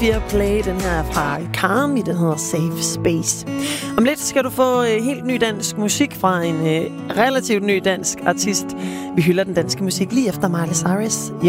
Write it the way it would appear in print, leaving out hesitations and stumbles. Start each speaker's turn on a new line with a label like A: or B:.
A: Fear Play. Den her er fra Karmi, den hedder Safe Space. Om lidt skal du få helt ny dansk musik fra en relativt ny dansk artist. Vi hylder den danske musik lige efter Miley Cyrus.